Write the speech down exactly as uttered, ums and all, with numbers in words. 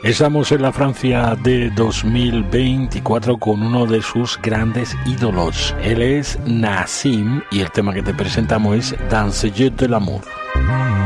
Estamos en la Francia de dos mil veinticuatro con uno de sus grandes ídolos. Él es Nassim y el tema que te presentamos es Dans le jeu de l'amour.